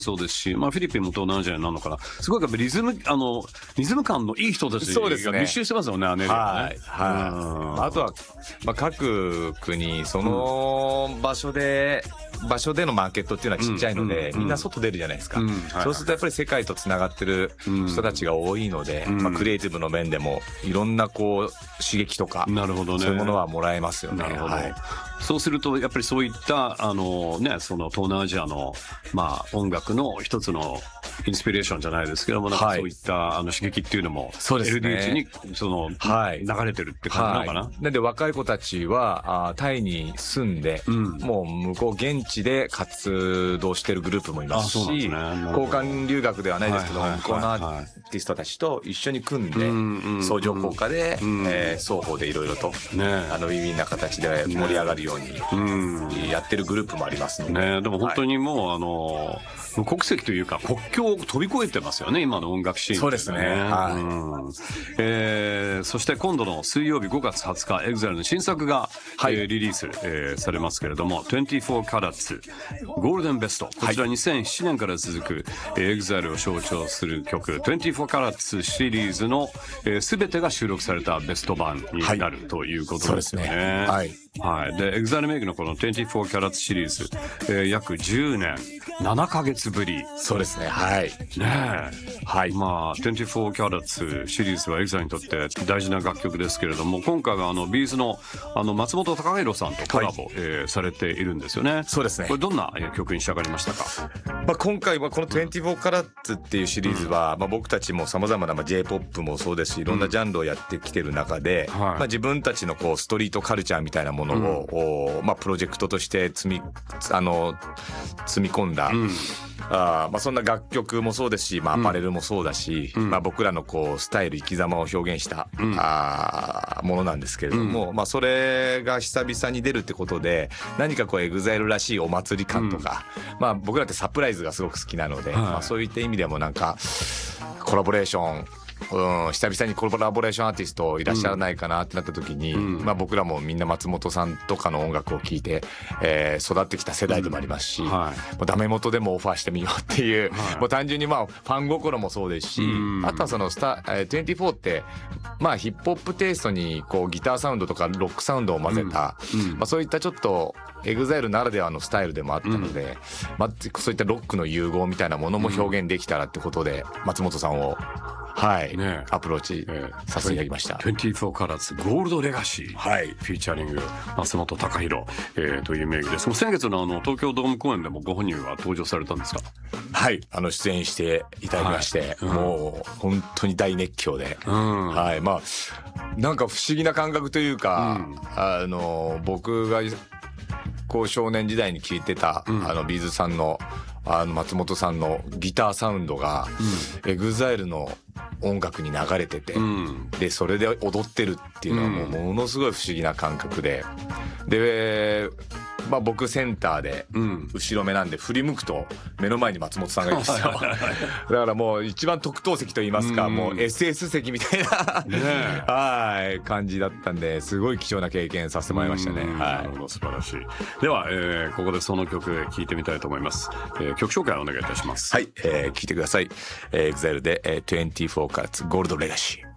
そうですし、フィリピンも東南アジアになるのかな。すごいやっぱリズム感のいい人たちが密集してますよね、アネリはね。 あとは、各国その場所でのマーケットっていうのはちっちゃいので、みんな外出るじゃないですか。そうするとやっぱり世界とつながってる人たちが多いので、クリエイティブの面でもいろんな刺激とか、 なるほどね、 そういうものはもらえますよね。 そうするとやっぱりそういったその東南アジアの音楽の一つのインスピレーションじゃないですけども、そういった刺激っていうのも LDH に流れてるって感じなのかな。 なんで若い子たちはタイに住んで、もう向こう現地で活動してるグループもいますし、交換留学ではないですけど、向こうのアーティストたちと一緒に組んで相乗効果で双方でいろいろとウィンウィンな形で盛り上がるようにやってるグループもありますので、 でも本当にもう無国籍というか国境を飛び越えてますよね、今の音楽シーン、ね。 そうですね。 そして今度の水曜日5月20日、EXILE の新作が、リリース、されますけれども、24 Carats ゴールデンベスト。こちら2007年から続く、EXILE を象徴する曲24 Carats シリーズの、全てが収録されたベスト版になるということですよね。で EXILE 名義のこの24 Carats シリーズ、約10年7ヶ月ぶり。 そうですね。 24 Carats シリーズは EXILE にとって大事な楽曲ですけれども、今回はビーズの松本孝弘さんとコラボ、されているんですよね。 そうですね。 これどんな曲に仕上がりましたか？ 今回はこの24 Carats っていうシリーズは、僕たちも様々な J-POP もそうですし、いろんなジャンルをやってきてる中で、自分たちのストリートカルチャーみたいなものを、プロジェクトとして積み込んだ、そんな楽曲もそうですし、アパレルもそうだし、僕らのスタイル生き様を表現した、ものなんですけれども、それが久々に出るってことで、何かEXILE らしいお祭り感とか、僕らってサプライズがすごく好きなので、そういった意味でもなんかコラボレーション、久々にコラボレーションアーティストいらっしゃらないかなってなった時に、僕らもみんな松本さんとかの音楽を聴いて、育ってきた世代でもありますし、もうダメ元でもオファーしてみようっていう、もう単純にファン心もそうですし、あとは24ってヒップホップテイストにギターサウンドとかロックサウンドを混ぜた、そういったちょっとEXILE ならではのスタイルでもあったので、そういったロックの融合みたいなものも表現できたらってことで、松本さんをアプローチさせていただきました。 24 Carats ゴールドレガシー、フィーチャリング松本孝弘、という名義です。先月の東京ドーム公演でもご本人は登場されたんですか？ 出演していただきまして、もう本当に大熱狂で、なんか不思議な感覚というか、僕が少年時代に聴いてたビーズさんの松本さんのギターサウンドが、EXILE の音楽に流れてて、でそれで踊ってるっていうのはものすごい不思議な感覚で、僕センターで後ろ目なんで、振り向くと目の前に松本さんがいるんですよ。だからもう一番特等席といいますか、もう SS 席みたいな感じだったんで、すごい貴重な経験させてもらいましたね。 なるほど、素晴らしい。では、ここでその曲聴いてみたいと思います。曲紹介をお願いいたします。 聴いてください。EXILE で24 Carats ゴールドレガシー。